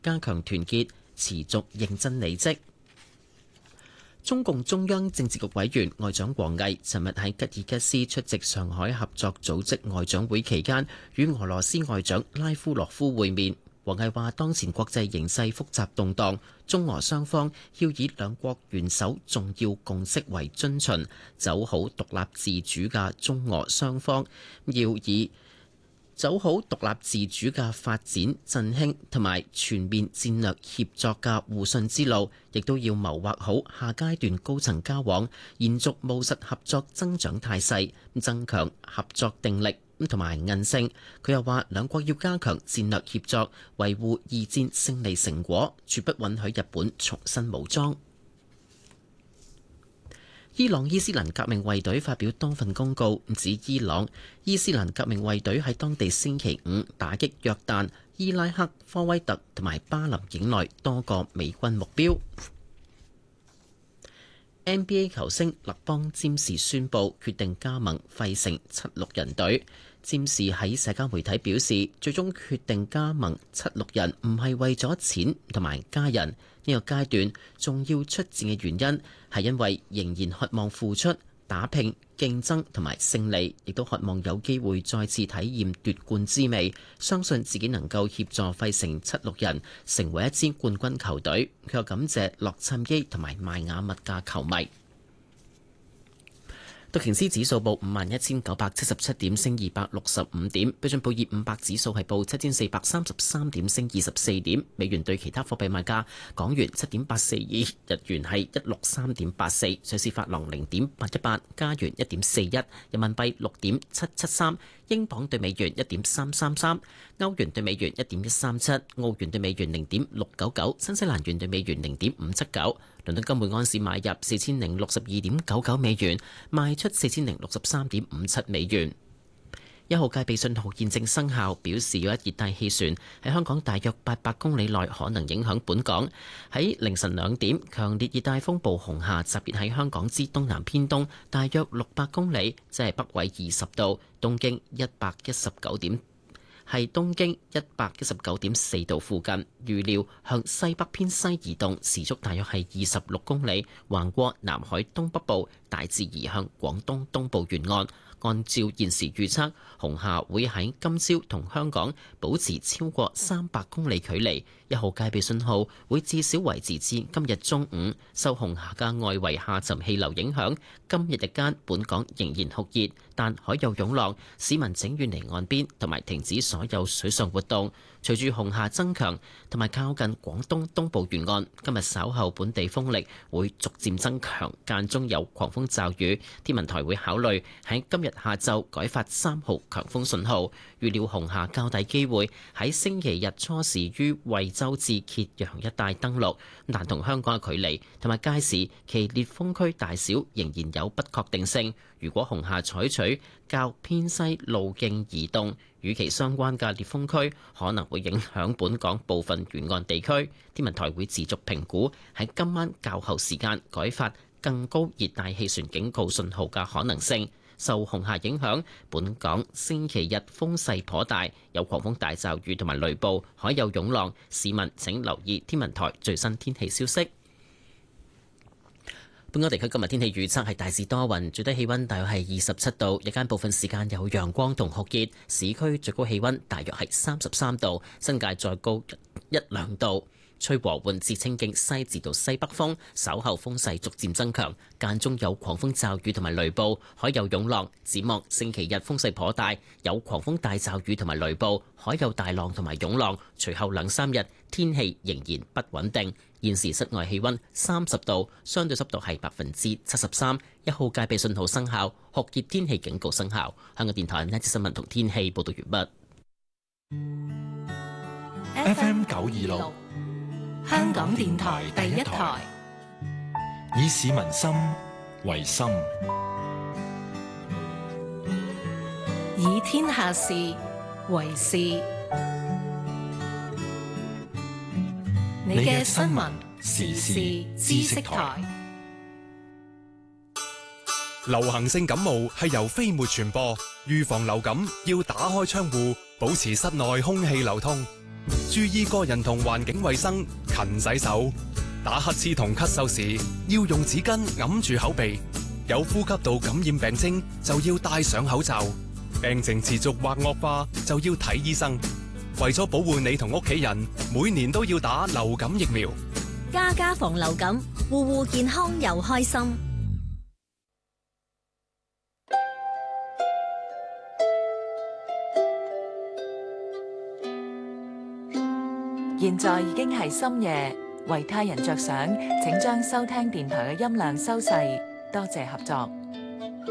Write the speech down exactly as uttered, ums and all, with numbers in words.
加強團結，持續認真履職。中共中央政治局委員外長王毅尋日喺吉爾吉斯出席上海合作組織外長會期間，與俄羅斯外長拉夫羅夫會面。王毅話：當前國際形勢複雜動盪，中俄雙方要以兩國元首重要共識為遵循，走好獨立自主嘅中俄雙方要以走好獨立自主嘅發展振興同埋全面戰略協作嘅互信之路，亦都要謀劃好下階段高層交往，延續務實合作增長態勢，增強合作定力同埋韌性。佢又話，兩國要加強戰略協作，維護二戰勝利成果，絕不允許日本重新武裝。伊朗伊斯蘭革命衛隊發表多份公告，指伊朗伊斯蘭革命衛隊喺當地星期五打擊約旦、伊拉克、科威特同埋巴林境內多個美軍目標。N B A 球星勒邦詹士宣布決定加盟費城七六人隊。詹士喺社交媒體表示，最終決定加盟七六人唔係為咗錢同埋家人，呢個階段仲要出戰嘅原因係因為仍然渴望付出、打拼、競爭同埋勝利，亦都渴望有機會再次體驗奪冠滋味，相信自己能夠協助費城七六人成為一支冠軍球隊。佢又感謝洛杉磯同埋邁阿密嘅球迷。道瓊斯指數報五萬一千九百七十七點，升二百六十五點。標準普爾五百指數係報七千四百三十三點，升二十四點。美元對其他貨幣賣價：港元七點八四二，日元係一六三點八四，瑞士法郎零點八一八，加元一點四一，人民幣六點七七三，英鎊對美元一點三三三，歐元對美元一點一三七，澳元對美元零點六九九，新西蘭元對美元零點五七九。倫敦金每安士買入四千零六十二點九九美元，賣出四千零六十三點五七美元。一號戒備信號現正生效，表示有一熱帶氣旋喺香港大約八百公里內可能影響本港。喺凌晨兩點，強烈熱帶風暴紅夏集結喺香港之東南偏東大約六百公里，即係北緯二十度，東經一百一十九點。係東經一百一十九點四度附近，預料向西北偏西移動，時速大約係二十六公里，橫過南海東北部，大致移向廣東東部沿岸。按照現時預測，紅夏會喺今朝同香港保持超過三百公里距離，一號戒備信號會至少維持至今日中午。受紅夏嘅外圍下沉氣流影響，今日日間本港仍然酷熱，但海有湧浪，市民請遠離岸邊同埋停止所有水上活動。隨住紅夏增強同埋靠近廣東東部沿岸，今日稍後本地風力會逐漸增強，間中有狂風驟雨。天文台會考慮喺今日下晝改發三號強風信號。預料紅夏較大機會喺星期日初時於惠州至揭陽一帶登陸，但同香港嘅距離同埋屆時其烈風區大小仍然有不確定性。如果紅夏採取較偏西路徑移動，與其相關嘅烈風區可能會影響本港部分沿岸地區。天文台會持續評估喺今晚較後時間改發更高熱帶氣旋警告信號嘅可能性。受紅夏影響，本港星期日風勢頗大，有狂風大驟雨同埋雷暴，海有湧浪。市民請留意天文台最新天氣消息。本港地區今日天氣預測係大致多雲，最低氣溫大約係二十七度，日間部分時間有陽光同酷熱，市區最高氣溫大約係三十三度，新界再高一兩度。吹和緩至清勁西至到西北風，稍後風勢逐漸增強，間中有狂風驟雨同埋雷暴，海有湧浪。展望星期日風勢頗大，有狂風大驟雨同埋雷暴，海有大浪同埋湧浪。隨後兩三日天氣仍然不穩定。現時室外氣溫三十度，相對濕度係百分之七十三，一號戒備信號生效，酷熱天氣警告生效。香港電台呢節新聞同天氣報道完畢。F M 九二六。香港電台第一台，以市民心為心， 以天下事為事。你嘅新聞時事知識台。 流行性感冒係由飛沫傳播，預防流感要打開窗戶，保持室內空氣流通。 注意個人同環境衛生，勤洗手。打乞嗤同咳嗽時要用紙巾揞住口鼻。有呼吸道感染病徵就要戴上口罩。病情持續或惡化就要睇醫生。為咗保護你同屋企人，每年都要打流感疫苗。 家家防流感，戶戶健康又開心。 現在已經係深夜，為他人着想，請將收聽電台嘅音量收細，多謝合作。